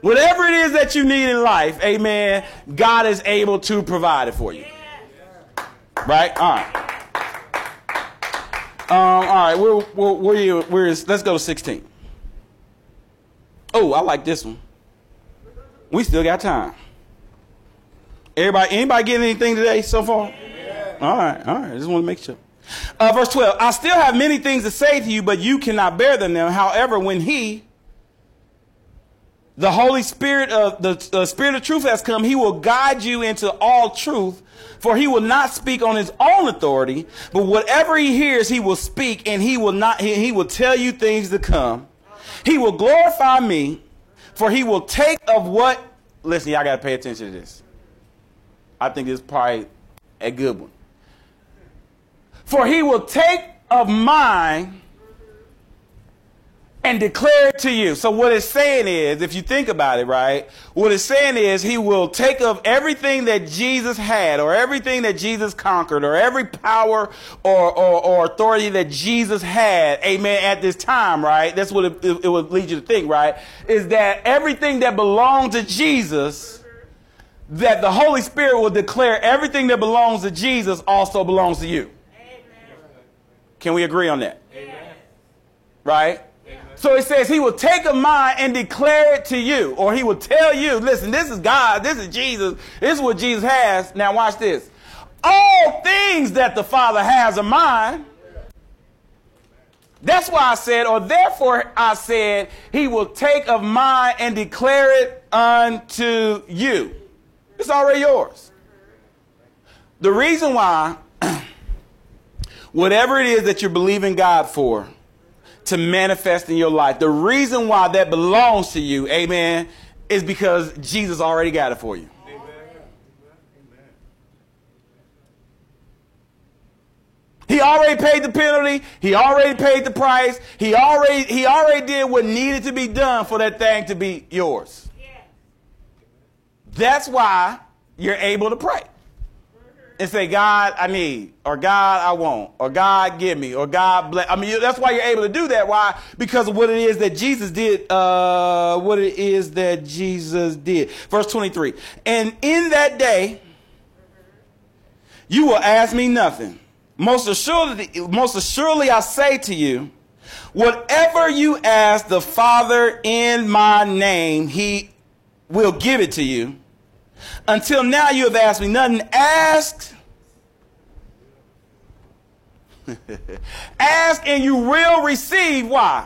Whatever it is that you need in life, amen, God is able to provide it for you. Right? All right. Let's go to 16. Oh, I like this one. We still got time. Anybody getting anything today so far? Yeah. All right. Just want to make sure. Verse 12. I still have many things to say to you, but you cannot bear them now. However, when the Holy Spirit of the Spirit of truth has come, he will guide you into all truth, for he will not speak on his own authority, but whatever he hears, he will speak, and he will tell you things to come. He will glorify me, for he will take of what, listen, y'all got to pay attention to this. I think this is probably a good one. For he will take of mine and declare it to you. So what it's saying is, if you think about it, right, what it's saying is he will take of everything that Jesus had, or everything that Jesus conquered, or every power or authority that Jesus had, amen, at this time, right? That's what it would lead you to think, right? Is that everything that belonged to Jesus, that the Holy Spirit will declare everything that belongs to Jesus also belongs to you. Amen. Can we agree on that? Amen. Right? So it says he will take of mine and declare it to you, or he will tell you, listen, this is God, this is Jesus, this is what Jesus has. Now watch this. All things that the Father has are mine. That's why I said, or therefore I said, he will take of mine and declare it unto you. It's already yours. The reason why, whatever it is that you're believing God for, to manifest in your life, the reason why that belongs to you, amen, is because Jesus already got it for you. Amen. He already paid the penalty. He already paid the price. He already did what needed to be done for that thing to be yours. Yeah. That's why you're able to pray and say, God, I need, or God, I want, or God, give me, or God bless. I mean, that's why you're able to do that. Why? Because of what it is that Jesus did. Verse 23. And in that day, you will ask me nothing. Most assuredly, I say to you, whatever you ask the Father in my name, he will give it to you. Until now you have asked me nothing. Ask. Ask and you will receive. Why?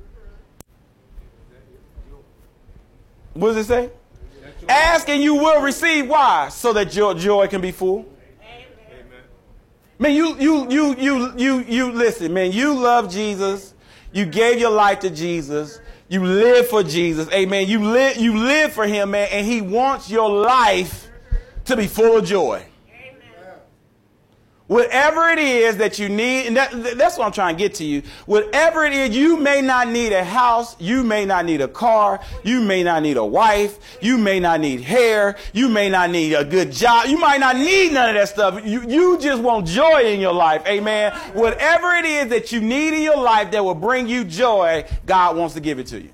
What does it say? Ask and you will receive. Why? So that your joy can be full. Man, you listen, man, you love Jesus. You gave your life to Jesus. You live for Jesus. Amen. You live for him, man, and he wants your life to be full of joy. Amen. Whatever it is that you need, and that's what I'm trying to get to you. Whatever it is, you may not need a house. You may not need a car. You may not need a wife. You may not need hair. You may not need a good job. You might not need none of that stuff. You just want joy in your life. Amen. Whatever it is that you need in your life that will bring you joy, God wants to give it to you.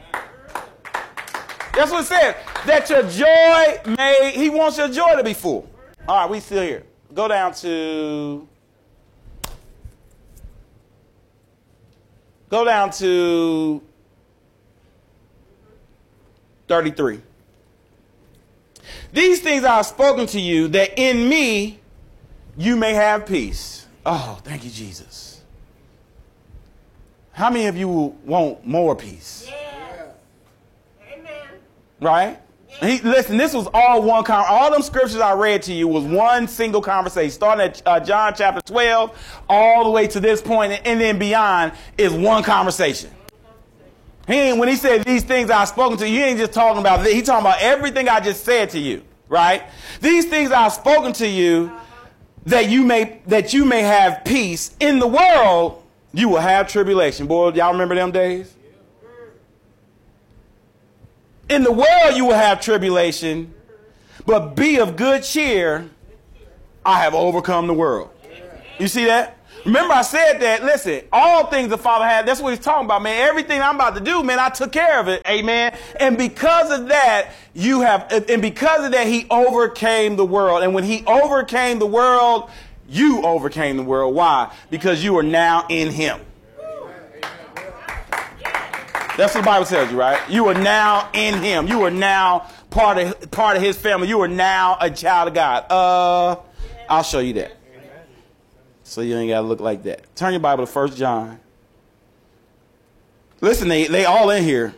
That's what it says. That your joy he wants your joy to be full. All right, we still here. Go down to 33. These things I have spoken to you, that in me you may have peace. Oh, thank you, Jesus. How many of you want more peace? Yeah. Amen. Right? Listen, this was all them scriptures I read to you was one single conversation, starting at John chapter 12, all the way to this point, and then beyond is one conversation. When he said these things I've spoken to you, he ain't just talking about this. He's talking about everything I just said to you, right? These things I've spoken to you, that you may have peace. In the world, you will have tribulation. Boy, y'all remember them days? In the world you will have tribulation, but be of good cheer. I have overcome the world. You see that? Remember I said that, listen, all things the Father had, that's what he's talking about, man. Everything I'm about to do, man, I took care of it. Amen. And because of that, he overcame the world. And when he overcame the world, you overcame the world. Why? Because you are now in him. That's what the Bible tells you, right? You are now in him. You are now part of his family. You are now a child of God. I'll show you that. So you ain't got to look like that. Turn your Bible to 1 John. Listen, they all in here.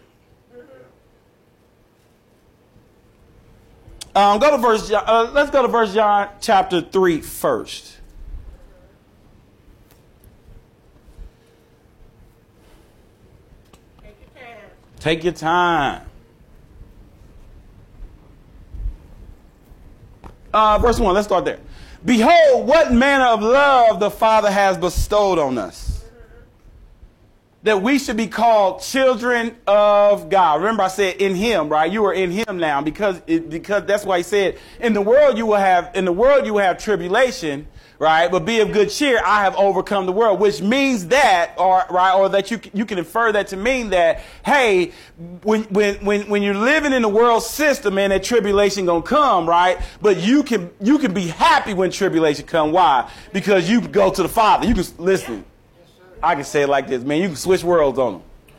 Go to verse. Let's go to 1 John chapter 3 first. Take your time. Verse 1, let's start there. Behold, what manner of love the Father has bestowed on us, that we should be called children of God. Remember I said in him, right? You are in him now, because that's why he said, in the world you will have tribulation, right? But be of good cheer, I have overcome the world, which means that, or that you can infer that to mean that, hey, when you're living in the world system, man, that tribulation gonna come, right? But you can be happy when tribulation come. Why? Because you can go to the Father. You can listen. I can say it like this, man. You can switch worlds on them.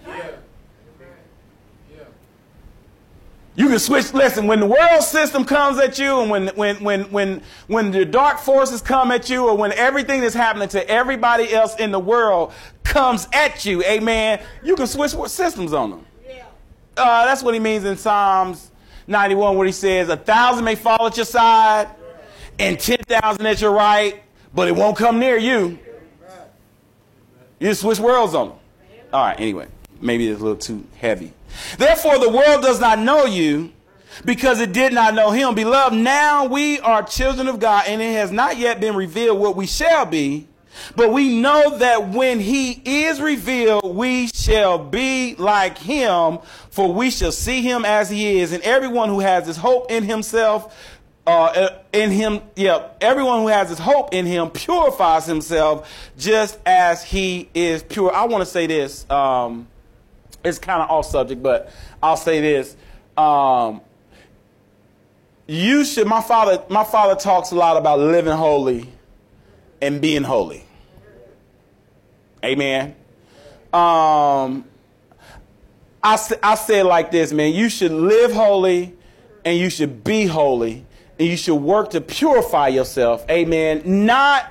You can switch. Listen, when the world system comes at you, and when the dark forces come at you, or when everything that's happening to everybody else in the world comes at you, amen, you can switch systems on them. That's what he means in Psalms 91, where he says, 1,000 may fall at your side and 10,000 at your right, but it won't come near you. You just switch worlds on them. All right, anyway, maybe it's a little too heavy. Therefore, the world does not know you, because it did not know him. Beloved, now we are children of God, and it has not yet been revealed what we shall be. But we know that when he is revealed, we shall be like him, for we shall see him as he is. And everyone who has this hope in himself, everyone who has his hope in him purifies himself just as he is pure. I want to say this. It's kind of off subject, but I'll say this. My father talks a lot about living holy and being holy. Amen. I say it like this, man. You should live holy and you should be holy. And you should work to purify yourself. Amen. Not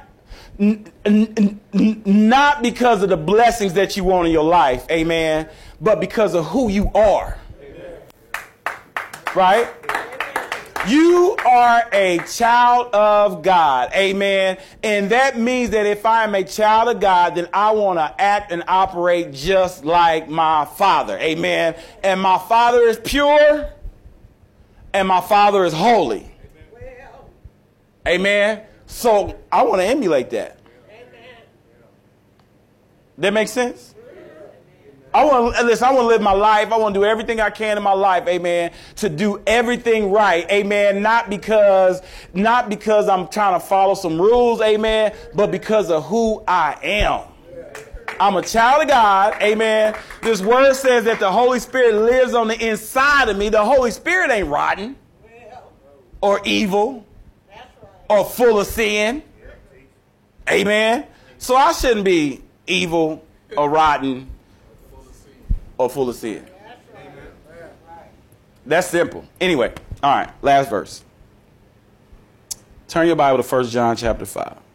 because of the blessings that you want in your life. Amen. But because of who you are. Amen. Right? You are a child of God. Amen. And that means that if I am a child of God, then I want to act and operate just like my Father. Amen. And my Father is pure and my Father is holy. Amen. So I want to emulate that. That makes sense? I want to live my life. I want to do everything I can in my life, amen, to do everything right, amen, not because I'm trying to follow some rules, amen, but because of who I am. I'm a child of God, amen. This word says that the Holy Spirit lives on the inside of me. The Holy Spirit ain't rotten or evil or full of sin, amen. So I shouldn't be evil or rotten or full of sin. That's simple. Anyway, all right, last verse. Turn your Bible to 1 John chapter 5.